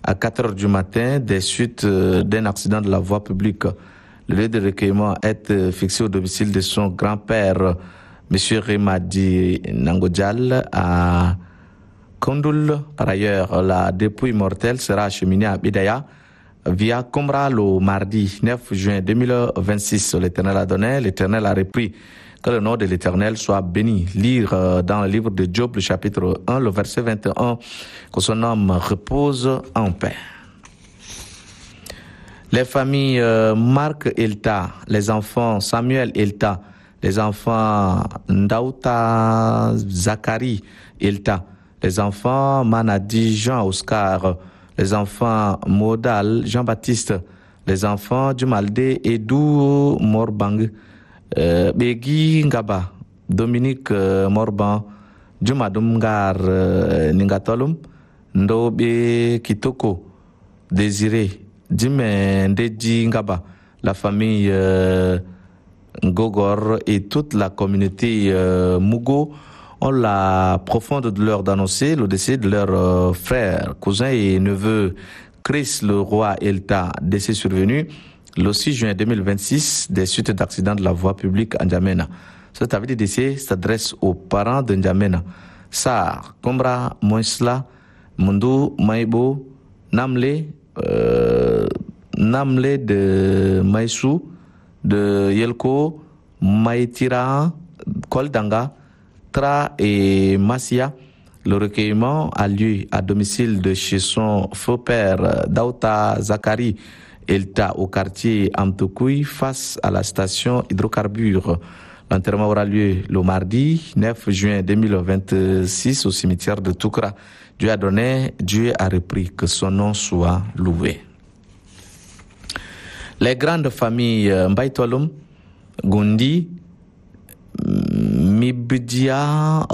à 4 heures du matin des suites d'un accident de la voie publique. Le lieu de recueillement est fixé au domicile de son grand-père, M. Remadi Nangodjal, à Kondoul. Par ailleurs, la dépouille mortelle sera acheminée à Bidaya via Komra le mardi 9 juin 2026. L'Éternel a donné, l'Éternel a repris. Que le nom de l'Éternel soit béni. Lire dans le livre de Job, le chapitre 1, le verset 21, que son âme repose en paix. Les familles Marc Elta, les enfants Samuel Elta, les enfants Ndaouta Zachary Elta, les enfants Manadi Jean Oscar, les enfants Modal Jean-Baptiste, les enfants Jumalde Edou Morbang, Begi Ngaba, Dominique Morban, Jumadumgar Ningatolum, Ndobe Kitoko, Désiré, Djime Ndedji Ngaba, la famille Ngogor et toute la communauté Mugo ont la profonde douleur d'annoncer le décès de leur frère, cousin et neveu Chris le roi Elta, décès survenu le 6 juin 2026 des suites d'accidents de la voie publique à N'Djamena. Cet avis de décès s'adresse aux parents de N'Djamena. Sar, Kombra, Moisla, Mundu, Maïbo, Namle, Namle de Maïsou, de Yelko, Maïtira, Koldanga, Tra et Massia. Le recueillement a lieu à domicile de chez son faux-père Daouta Zachary Elta au quartier Amtoukoui face à la station hydrocarbures. L'enterrement aura lieu le mardi 9 juin 2026 au cimetière de Toukra. Dieu a donné, Dieu a repris, que son nom soit loué. Les grandes familles Mbaïtolum, Gundi, Mibidia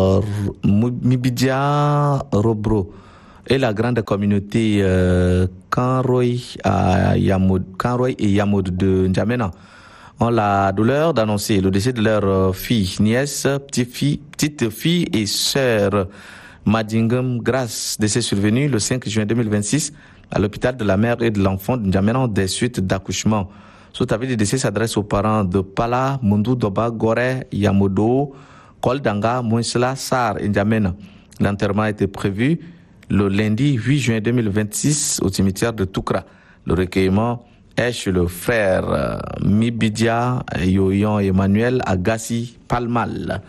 Robro et la grande communauté Kanroy et Yamoud de N'Djamena ont la douleur d'annoncer le décès de leur fille, nièce, petite fille et sœur Madingam Grace, décès survenu le 5 juin 2026 à l'hôpital de la mère et de l'enfant de N'Djamena des suites d'accouchement. Ce avis de décès s'adresse aux parents de Pala, Mundu Doba, Gore, Yamodo, Koldanga, Mounsela, Sar et N'Djamena. L'enterrement a été prévu le lundi 8 juin 2026 au cimetière de Toukra. Le recueillement est chez le frère Mibidia Yoyon Emmanuel Agassi Palmal.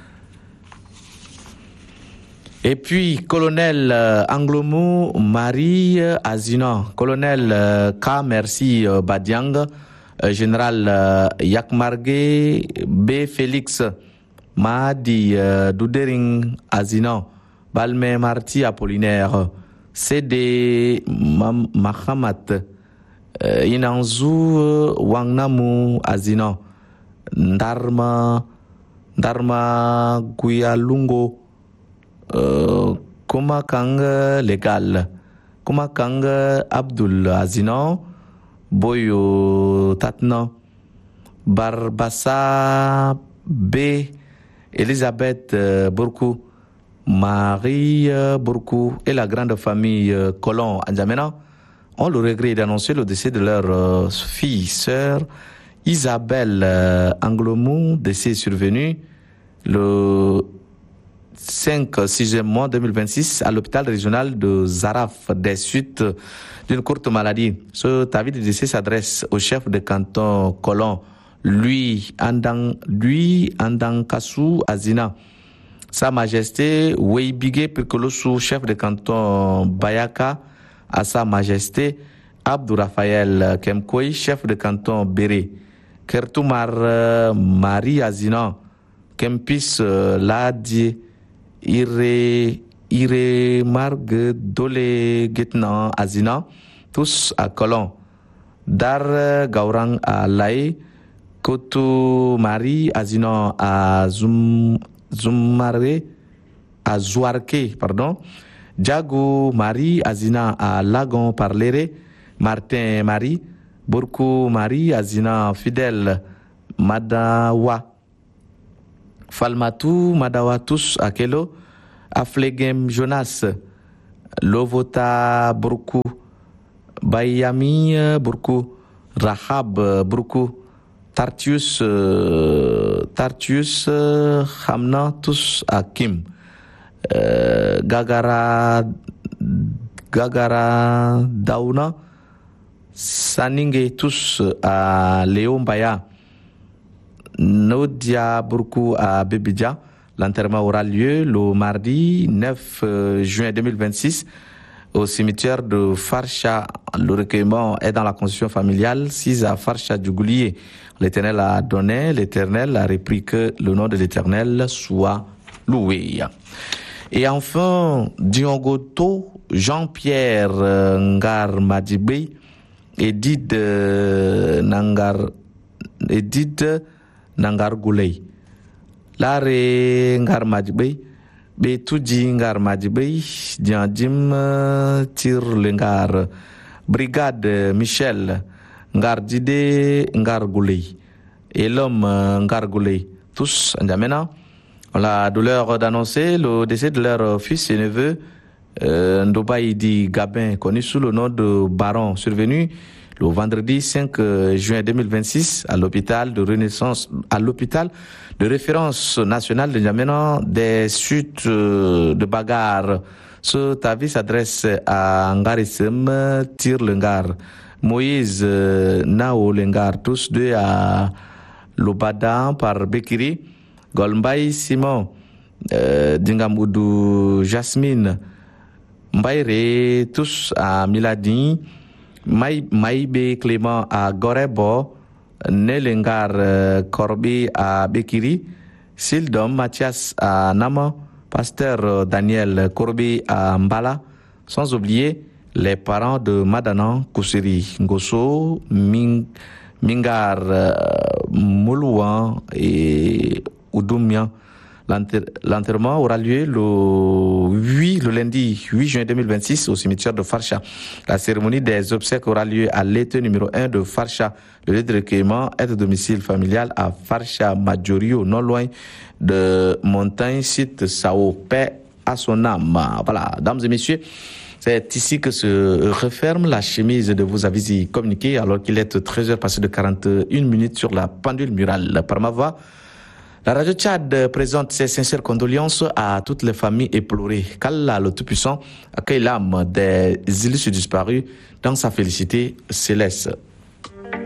Et puis, colonel Anglomou Marie Azinan, colonel K. Merci Badiang, général Yakmarge B. Félix Mahdi Doudering Azinan, Balme Marti Apollinaire, C.D. Mahamat, Inanzu Wangnamu Azinan, Ndarma Guyalungo, Kumakang Légal, Kumakang Abdul Azinan, Boyo Tatna, Barbassa B. Elisabeth Bourkou, Marie Bourkou et la grande famille Colon N'Djamena ont le regret d'annoncer le décès de leur fille, sœur Isabelle Anglomou, décès survenu le 5-6 mois 2026 à l'hôpital régional de Zaraf des suites d'une courte maladie. Ce avis de décès s'adresse au chef de canton Colon, lui Andang Kassou Azina, Sa Majesté Weibige Pirkolosu, chef de canton Bayaka, à Sa Majesté Abdou Raphaël Kemkoy, chef de canton Béré, Kertoumar Marie Azina, Kempis Ladi Ire Margue Dole Getnan Azina, tous à Colon, Dar Gaurang à Laï, Koto Marie Azina à Zouarke, Djago Marie Azina à Lagon Parlere, Martin Marie, Bourkou Marie Azina Fidèle Madawa, Falmatou Madawa tous à Kelo, Aflegem Jonas, Lovota Bourkou, Bayami Burku, Rahab Burku, Tartius Hamna tous Hakim, Gagara Dauna, Saninge tous à Léon Baya, Nodia Burku à Bebidja. L'enterrement aura lieu le mardi 9 juin 2026 au cimetière de Farsha. Le recueillement est dans la constitution familiale 6 à Farsha du Goulier. L'Éternel a donné, l'Éternel a repris, que le nom de l'Éternel soit loué. Et enfin, Diongoto, Jean-Pierre Ngar Madibé, Edith Nangar Gouley. Lare Ngar Madibé, be tuji Ngar Madibé, Diandim Tir Lengar, Brigade Michel, Ngar Dide Ngar Gouley, et l'homme Ngar Gouley, tous Ndjamena, ont la douleur d'annoncer le décès de leur fils et neveu, Ndobaïdi Gabin, connu sous le nom de Baron, survenu le vendredi 5 juin 2026 à l'hôpital de Renaissance, à l'hôpital de référence nationale de N'Djamena des suites de bagarre. Ce avis s'adresse à Ngarisem Tirlengar, Moïse Nao Lengar, tous deux à Lobada par Bekiri, Golmbaï Simon, Dingamoudou Jasmine, Mbaïre, tous à Miladi, Maïbe Clément à Gorebo, Nelengar Corbi à Bekiri, Sildom Mathias à Nama, Pasteur Daniel Corbi à Mbala, sans oublier les parents de Madanan Koussiri, Ngoso, Mingar Moulouan et Oudoumian. L'enterrement aura lieu le lundi 8 juin 2026 au cimetière de Farsha. La cérémonie des obsèques aura lieu à l'été numéro 1 de Farsha. Le lieu de recueillement est au domicile familial à Farsha Majorio, non loin de Montagne, site Sao. Paix à son âme. Voilà, dames et messieurs, c'est ici que se referme la chemise de vos avis communiqués alors qu'il est 13h passé de 41 minutes sur la pendule murale. Par ma voix, la radio Tchad présente ses sincères condoléances à toutes les familles éplorées. Qu'Allah le Tout-Puissant accueille l'âme des illustres disparus dans sa félicité céleste.